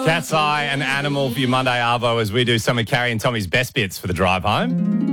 Cat's Eye, an animal for your Monday Arvo as we do some of Carrie and Tommy's best bits for the drive home.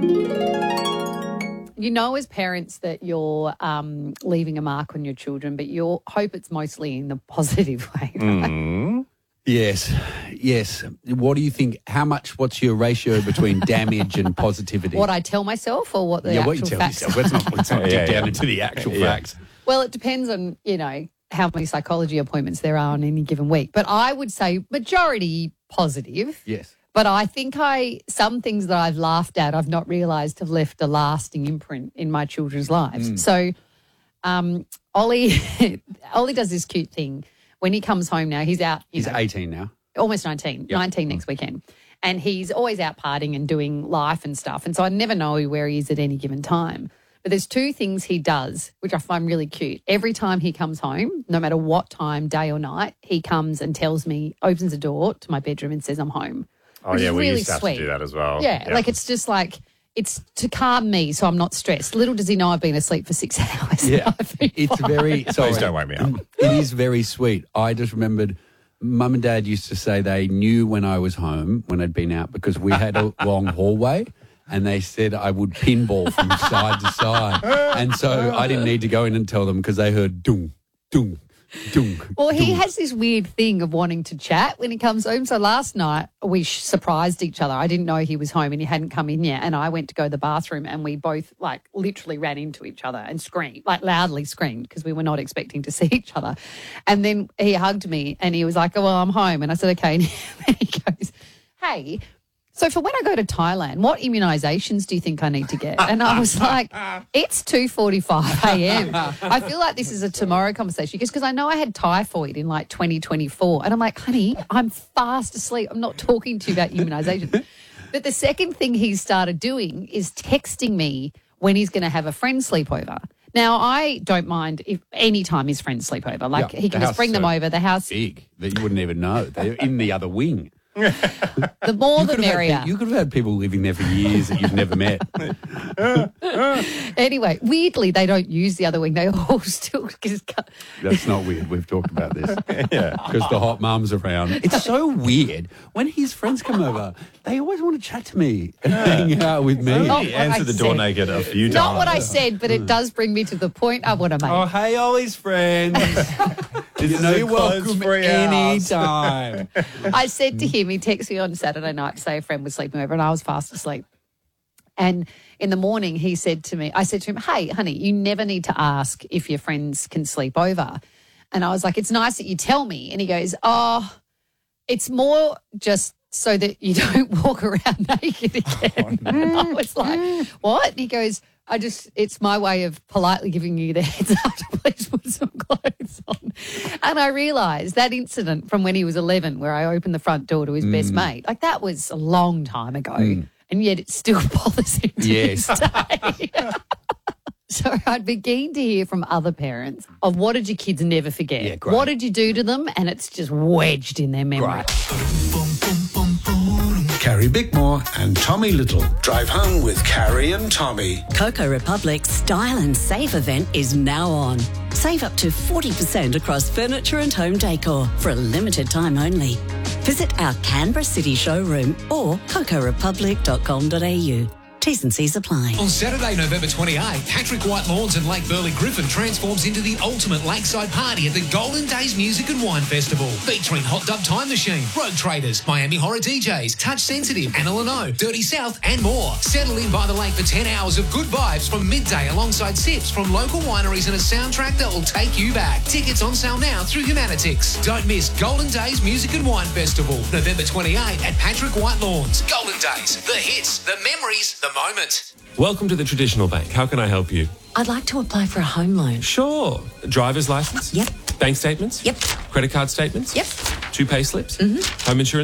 You know, as parents, that you're leaving a mark on your children, but you hope it's mostly in the positive way, right? Yes. What do you think? What's your ratio between damage and positivity? What I tell myself or what the actual what you tell facts yourself. Let's not dig down into the actual facts. Well, it depends on, how many psychology appointments there are on any given week. But I would say majority positive. Yes. But I think some things that I've laughed at, I've not realised have left a lasting imprint in my children's lives. So Ollie does this cute thing. When he comes home now, he's out. He's 18 now. Almost 19. Yep. 19 next weekend. And he's always out partying and doing life and stuff. And so I never know where he is at any given time. But there's two things he does, which I find really cute. Every time he comes home, no matter what time, day or night, he comes and tells me, opens the door to my bedroom and says, I'm home. Oh, which yeah, is we really used to have sweet. to do that as well. Yeah, like it's just like, it's to calm me so I'm not stressed. Little does he know I've been asleep for 6 hours. Yeah, it's very... Sorry, Please don't wake me up. It is very sweet. I just remembered Mum and Dad used to say they knew when I was home, when I'd been out, because we had a long hallway, and they said I would pinball from side to side. And so I didn't need to go in and tell them because they heard dung, dung, dung. Well, he dung. has this weird thing of wanting to chat when he comes home. So last night we surprised each other. I didn't know he was home and he hadn't come in yet. And I went to go to the bathroom and we both literally ran into each other and screamed, loudly screamed because we were not expecting to see each other. And then he hugged me and he was like, oh, well, I'm home. And I said, okay. And he goes, hey, so for when I go to Thailand, what immunisations do you think I need to get? And I was like, it's 2:45 a.m. I feel like this is a tomorrow conversation because I know I had typhoid in 2024. And I'm like, honey, I'm fast asleep. I'm not talking to you about immunisations. But the second thing he's started doing is texting me when he's going to have a friend sleepover. Now, I don't mind if any time his friends sleep over. He can just bring them over. The house big that you wouldn't even know. They're in the other wing. The more the merrier. You could have had people living there for years that you've never met. Anyway, weirdly, they don't use the other wing. They all still just cut. That's not weird. We've talked about this. Because the hot mum's around. It's so weird. When his friends come over, they always want to chat to me and hang out with me. He answered the door naked a few times. Not what I said, but it does bring me to the point I want to make. Oh, hey, Ollie's friends. You're welcome anytime. I said to him, he texted me on Saturday night to say a friend was sleeping over and I was fast asleep. And in the morning I said to him, hey, honey, you never need to ask if your friends can sleep over. And I was like, it's nice that you tell me. And he goes, oh, it's more just so that you don't walk around naked again. Oh, no. I was like, what? And he goes, it's my way of politely giving you the heads up to please put some clothes on. And I realised that incident from when he was 11 where I opened the front door to his best mate, that was a long time ago. And yet it still bothers him to this day. So I'd be keen to hear from other parents of what did your kids never forget? Yeah, great. What did you do to them? And it's just wedged in their memory. Carrie Bickmore and Tommy Little. Drive home with Carrie and Tommy. Coco Republic's Style and Save event is now on. Save up to 40% across furniture and home decor for a limited time only. Visit our Canberra City showroom or cocorepublic.com.au. T's and C's apply. On Saturday, November 28, Patrick White Lawns and Lake Burley Griffin transforms into the ultimate lakeside party at the Golden Days Music and Wine Festival. Featuring Hot Dub Time Machine, Rogue Traders, Miami Horror DJs, Touch Sensitive, Anna Leno, Dirty South and more. Settle in by the lake for 10 hours of good vibes from midday alongside sips from local wineries and a soundtrack that will take you back. Tickets on sale now through Humanitix. Don't miss Golden Days Music and Wine Festival, November 28 at Patrick White Lawns. Golden Days, the hits, the memories, the moment. Welcome to the Traditional Bank. How can I help you? I'd like to apply for a home loan. Sure. Driver's license? Yep. Bank statements? Yep. Credit card statements? Yep. 2 pay slips? Home insurance?